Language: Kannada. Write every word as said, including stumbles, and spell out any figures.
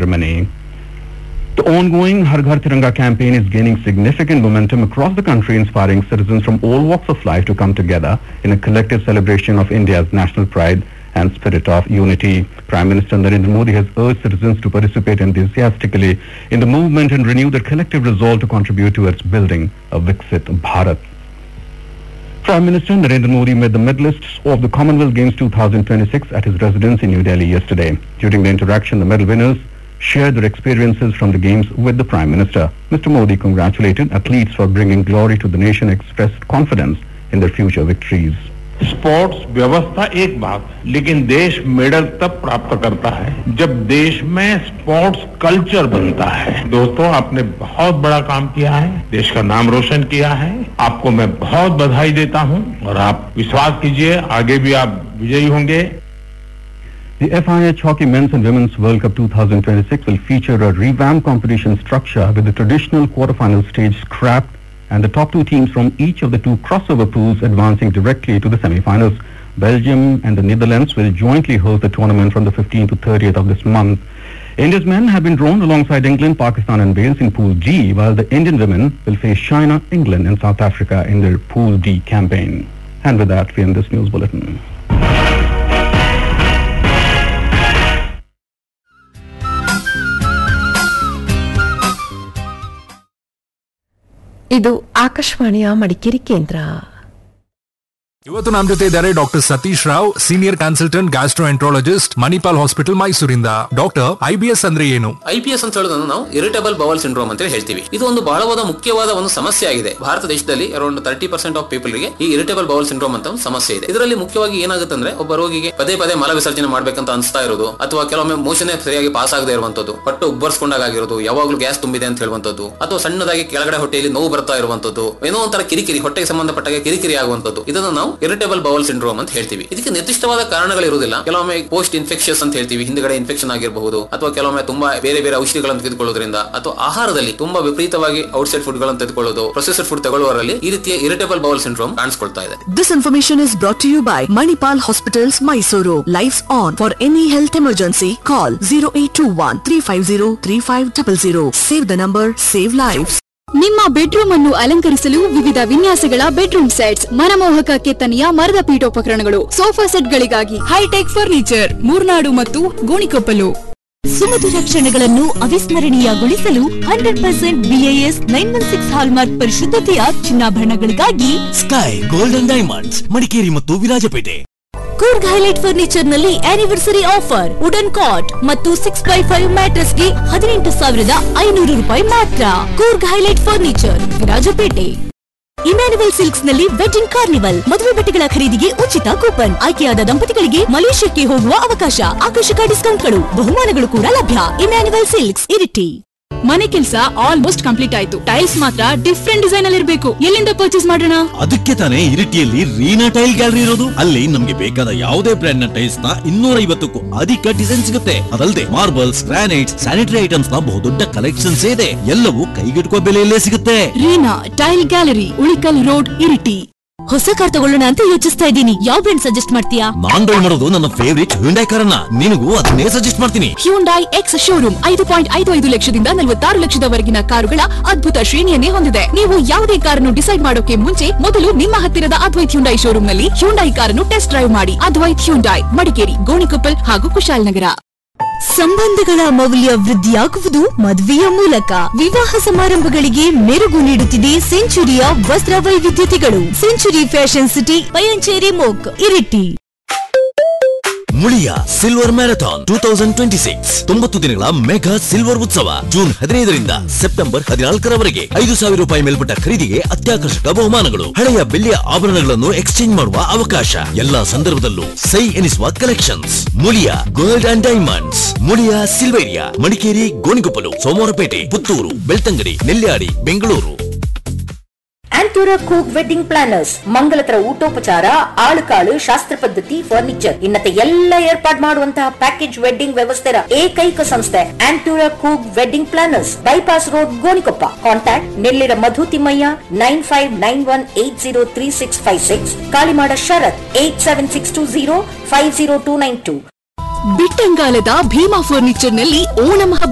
ceremony. The ongoing Har Ghar Tiranga campaign is gaining significant momentum across the country, inspiring citizens from all walks of life to come together in a collective celebration of India's national pride and spirit of unity. Prime Minister Narendra Modi has urged citizens to participate enthusiastically in the movement and renew their collective resolve to contribute towards building a Viksit Bharat. Prime Minister Narendra Modi met the medalists of the Commonwealth Games twenty twenty-six at his residence in New Delhi yesterday. During the interaction, the medal winners shared their experiences from the Games with the Prime Minister. Mister Modi congratulated athletes for bringing glory to the nation and expressed confidence in their future victories. Sports व्यवस्था एक बात, लेकिन देश मेडल तब प्राप्त करता है जब देश में स्पोर्ट्स कल्चर बनता है। दोस्तों, आपने बहुत बड़ा काम किया है, देश का नाम रोशन किया है। आपको मैं बहुत बधाई देता हूं और आप विश्वास कीजिए आगे भी आप विजयी होंगे। The F I H Hockey Men's and Women's World Cup twenty twenty-six will feature a revamped competition structure with the traditional quarterfinal stage scrapped and the top two teams from each of the two crossover pools advancing directly to the semi-finals. Belgium and the Netherlands will jointly host the tournament from the fifteenth to thirtieth of this month. India's men have been drawn alongside England, Pakistan and Wales in Pool G, while the Indian women will face China, England and South Africa in their Pool D campaign. And with that, we end this news bulletin. ಇದು ಆಕಾಶವಾಣಿಯ ಮಡಿಕೇರಿ ಕೇಂದ್ರ. ಇವತ್ತು ನಮ್ಮ ಜೊತೆ ಇದ್ದಾರೆ doctor Satish Rao, senior consultant gastroenterologist, Manipal hospital ಮೈಸೂರಿಂದ. ಡಾಕ್ಟರ್, ಐಬಿಎಸ್ ಅಂದ್ರೆ ಏನು? ಐಬಿಎಸ್ ಅಂತ ಹೇಳೋದನ್ನು ನಾವು ಇರಿಟೇಬಲ್ ಬವಲ್ ಸಿಂಡ್ರೋಮ್ ಅಂತ ಹೇಳ್ತೀವಿ. ಇದು ಒಂದು ಬಹಳವಾದ ಮುಖ್ಯವಾದ ಒಂದು ಸಮಸ್ಯೆ ಆಗಿದೆ. ಭಾರತ ದೇಶದಲ್ಲಿ around thirty percent of people ಗೆ ಈ ಇರಿಟೇಬಲ್ ಬವಲ್ ಸಿಂಡ್ರೋಮ್ ಅಂತ ಒಂದು ಸಮಸ್ಯೆ ಇದೆ. ಇದರಲ್ಲಿ ಮುಖ್ಯವಾಗಿ ಏನಾಗುತ್ತೆ ಅಂದ್ರೆ, ಒಬ್ಬ ರೋಗಿಗೆ ಪದೇ ಪದೇ ಮಲ ವಿಸರ್ಜನೆ ಮಾಡ್ಬೇಕಂತ ಅನಿಸ್ತಾ ಇರೋದು, ಅಥವಾ ಕೆಲವೊಮ್ಮೆ ಮೋಷನ್ ಸರಿಯಾಗಿ ಪಾಸ್ ಆಗದೆ ಇರುವಂತದ್ದು, ಹೊಟ್ಟೆ ಉಬ್ಬರ್ಸ್ಕೊಂಡಾಗಿರೋದು, ಯಾವಾಗಲೂ ಗ್ಯಾಸ್ ತುಂಬಿದೆ ಅಂತ ಹೇಳುವಂತದ್ದು, ಅಥವಾ ಸಣ್ಣದಾಗಿ ಕೆಳಗಡೆ ಹೊಟ್ಟೆಯಲ್ಲಿ ನೋವು ಬರ್ತಾ ಇರುವಂತದ್ದು, ಏನೋ ಒಂಥರ ಕಿರಿಕಿರಿ, ಹೊಟ್ಟೆಗೆ ಸಂಬಂಧಪಟ್ಟಾಗ ಕಿರಿಕಿರಿ ಆಗುವಂತದ್ದು, ಇದನ್ನು ನಾವು ಇರಿಟೇಬಲ್ ಬವಲ್ ಸಿಂಡ್ರೋಮ್ ಅಂತ ಹೇಳ್ತೀವಿ. ಇದಕ್ಕೆ ನಿರ್ದಿಷ್ಟವಾದ ಕಾರಣಗಳಿರುವುದಿಲ್ಲ. ಕೆಲವೊಮ್ಮೆ ಪೋಸ್ಟ್ ಇನ್ಫೆಕ್ಷನ್ಸ್ ಅಂತ ಹೇಳ್ತೀವಿ, ಹಿಂದ್ಗಡೆ ಇನ್ಫೆಕ್ಷನ್ ಆಗಿರಬಹುದು, ಅಥವಾ ಕೆಲವೊಮ್ಮೆ ತುಂಬಾ ಬೇರೆ ಬೇರೆ ಔಷಧಿಗಳನ್ನು ತೆಗೆದುಕೊಳ್ಳೋದ್ರಿಂದ, ಅಥವಾ ಆಹಾರದಲ್ಲಿ ತುಂಬಾ ವಿಪರೀತವಾಗಿ ಔಟ್ಸೈಡ್ ಫುಡ್ ಗಳನ್ನು ತೆಗೆದುಕೊಳ್ಳೋದು, ಪ್ರೊಸೆಸ್ಡ್ ಫುಡ್ ತಗೊಳ್ಳುವವರಲ್ಲಿ ಈ ರೀತಿಯ ಇರಿಟೇಬಲ್ ಬವಲ್ ಸಿಂಡ್ರೋಮ್ ಕಾಣಿಸಿಕೊಳ್ತಾ ಇದೆ. This information is brought to you by Manipal Hospitals, Mysuru. Lights on. For any health emergency, call zero eight two one three five zero three five zero zero. Save the number, save lives. ನಿಮ್ಮ ಬೆಡ್ರೂಮ್ ಅನ್ನು ಅಲಂಕರಿಸಲು ವಿವಿಧ ವಿನ್ಯಾಸಗಳ ಬೆಡ್ರೂಮ್ ಸೆಟ್ಸ್, ಮನಮೋಹಕ ಕೆತ್ತನೆಯ ಮರದ ಪೀಠೋಪಕರಣಗಳು, ಸೋಫಾ ಸೆಟ್ಗಳಿಗಾಗಿ ಹೈಟೆಕ್ ಫರ್ನಿಚರ್, ಮೂರ್ನಾಡು ಮತ್ತು ಗೋಣಿಕೊಪ್ಪಲು. ಸುಮಧುರ ಕ್ಷಣಗಳನ್ನು ಅವಿಸ್ಮರಣೀಯಗೊಳಿಸಲು hundred percent BIS nine one six hallmark ಪರಿಶುದ್ಧತೆಯ ಚಿನ್ನಾಭರಣಗಳಿಗಾಗಿ sky golden diamonds, Madikeri ಮತ್ತು ವಿರಾಜಪೇಟೆ. ಕೂರ್ಗ್ ಹೈಲೈಟ್ ಫರ್ನಿಚರ್ ನಲ್ಲಿ ಆನಿವರ್ಸರಿ ಆಫರ್. ವುಡನ್ ಕಾಟ್ ಮತ್ತು ಸಿಕ್ಸ್ ಬೈ ಫೈವ್ ಮ್ಯಾಟ್ರೆಸ್ ಗೆ ಹದಿನೆಂಟು ಸಾವಿರದ ಐನೂರು ರೂಪಾಯಿ ಮಾತ್ರ. Coorg highlight furniture, Virajpet. Emmanuel silks ನಲ್ಲಿ ವೆಡ್ಡಿಂಗ್ ಕಾರ್ನಿವಲ್, ಮದುವೆ ಬಟ್ಟೆಗಳ ಖರೀದಿಗೆ ಉಚಿತ ಕೂಪನ್, ಆಯ್ಕೆಯಾದ ದಂಪತಿಗಳಿಗೆ ಮಲೇಷ್ಯಾಕ್ಕೆ ಹೋಗುವ ಅವಕಾಶ, ಆಕರ್ಷಕ ಡಿಸ್ಕೌಂಟ್ಗಳು, ಬಹುಮಾನಗಳು ಕೂಡ ಲಭ್ಯ. Emmanuel silks, Iritty. ಮನೆ ಕೆಲಸ ಆಲ್ಮೋಸ್ಟ್ ಕಂಪ್ಲೀಟ್ ಆಯ್ತು. ಟೈಲ್ಸ್ ಮಾತ್ರ ಡಿಫ್ರೆಂಟ್ ಡಿಸೈನ್ ಅಲ್ಲಿ ಇರಬೇಕು. ಎಲ್ಲಿಂದ ಪರ್ಚೇಸ್ ಮಾಡೋಣ? ಅದಕ್ಕೆ ತಾನೇ ಇರಿಟಿಯಲ್ಲಿ ರೀನಾ ಟೈಲ್ ಗ್ಯಾಲರಿ ಇರೋದು. ಅಲ್ಲಿ ನಮ್ಗೆ ಬೇಕಾದ ಯಾವುದೇ ಬ್ರ್ಯಾಂಡ್ ನ ಟೈಲ್ಸ್ ನ ಇನ್ನೂರ ಐವತ್ತಕ್ಕೂ ಅಧಿಕ ಡಿಸೈನ್ ಸಿಗುತ್ತೆ. ಅದಲ್ಲದೆ ಮಾರ್ಬಲ್ಸ್, ಗ್ರಾನೈಟ್ಸ್, ಸ್ಯಾನಿಟರಿ ಐಟಮ್ಸ್ ನ ಬಹುದೊಡ್ಡ ಕಲೆಕ್ಷನ್ಸ್ ಇದೆ. ಎಲ್ಲವೂ ಕೈಗೆಟುಕುವ ಬೆಲೆಯಲ್ಲೇ ಸಿಗುತ್ತೆ. Reena tail gallery, Ulikkal road, Iritty. ಹೊಸ ಕಾರ್ ತಗೊಳ್ಳೋಣ ಅಂತ ಯೋಚಿಸ್ತಾ ಇದ್ದೀನಿ. ಯಾವ ಬ್ರ್ಯಾಂಡ್ ಸಜೆಸ್ಟ್ ಮಾಡ್ತೀಯಾ? ನಾನ್ ಡ್ರೈವ್ ಮಾಡೋದು ನನ್ನ ಫೇವರಿಟ್ ಹ್ಯುಂಡೈ ಕಾರನ್ನ. ನಿನಗೂ ಅದನ್ನೇ ಸಜೆಸ್ಟ್ ಮಾಡ್ತೀನಿ. ಹ್ಯುಂಡೈ ಎಕ್ಸ್ ಶೋರೂಮ್ ಐದು ಪಾಯಿಂಟ್ ಐದು ಐದು ಲಕ್ಷದಿಂದ ನಲವತ್ತಾರು ಲಕ್ಷದವರೆಗಿನ ಕಾರುಗಳ ಅದ್ಭುತ ಶ್ರೇಣಿಯನ್ನೇ ಹೊಂದಿದೆ. ನೀವು ಯಾವುದೇ ಕಾರನ್ನು ಡಿಸೈಡ್ ಮಾಡೋಕೆ ಮುಂಚೆ ಮೊದಲು ನಿಮ್ಮ ಹತ್ತಿರದ ಅದ್ವೈತ್ ಹ್ಯುಂಡೈ ಶೋರೂಮ್ ನಲ್ಲಿ ಹ್ಯುಂಡೈ ಕಾರನ್ನು ಟೆಸ್ಟ್ ಡ್ರೈವ್ ಮಾಡಿ. ಅದ್ವೈತ್ ಹ್ಯುಂಡೈ, ಮಡಿಕೇರಿ, ಗೋಣಿಕೊಪ್ಪಲ್ ಹಾಗೂ ಕುಶಾಲನಗರ. ಸಂಬಂಧಗಳ ಮೌಲ್ಯ ವೃದ್ಧಿಯಾಗುವುದು ಮದುವೆಯ ಮೂಲಕ. ವಿವಾಹ ಸಮಾರಂಭಗಳಿಗೆ ಮೆರುಗು ನೀಡುತ್ತಿದೆ ಸೆಂಚುರಿಯ ವಸ್ತ್ರ ವೈವಿಧ್ಯತೆಗಳು. Century fashion city, Payanchery ಮೋಕ್, Iritty. Muliya silver marathon two thousand twenty six ತೊಂಬತ್ತು ದಿನಗಳ ಮೆಗಾ ಸಿಲ್ವರ್ ಉತ್ಸವ ಜೂನ್ ಹದಿನೈದರಿಂದ ಸೆಪ್ಟೆಂಬರ್ ಹದಿನಾಲ್ಕರವರೆಗೆ. ಐದು ಸಾವಿರ ರೂಪಾಯಿ ಮೇಲ್ಪಟ್ಟ ಖರೀದಿಗೆ ಅತ್ಯಾಕರ್ಷಕ ಬಹುಮಾನಗಳು, ಹಳೆಯ ಬೆಳ್ಳಿಯ ಆಭರಣಗಳನ್ನು ಎಕ್ಸ್ಚೇಂಜ್ ಮಾಡುವ ಅವಕಾಶ. ಎಲ್ಲಾ ಸಂದರ್ಭದಲ್ಲೂ ಸೈ ಎನಿಸುವ collections. Muliya gold and diamonds, Muliya Silveria, Madikeri, Gonikoppal, Somwarpet, Puttur, Belthangady, Nelyadi, Bengaluru. ಆಂಟೂರಾ ಕೂಕ್ wedding planners, ಮಂಗಲತರ ಊಟೋಪಚಾರ, ಆಳುಕಾಳು, ಶಾಸ್ತ್ರ ಪದ್ಧತಿ, ಫರ್ನಿಚರ್ ಇನ್ನತೆ ಎಲ್ಲ ಏರ್ಪಾಡು ಮಾಡುವಂತಹ ಪ್ಯಾಕೇಜ್ ವೆಡ್ಡಿಂಗ್ ವ್ಯವಸ್ಥೆಯ ಏಕೈಕ ಸಂಸ್ಥೆ ಆಂಟೂರಾ ಕೂಕ್ wedding planners, bypass road, Gonikoppa. Contact Nellira ಮಧು Thimmaiah nine five nine one eight zero three six five six, Kalimada ಶರತ್ eight seven six two zero five zero two nine two. ಬಿಟ್ಟಂಗಾಲದ Bima furniture ನಲ್ಲಿ ಓಣಂ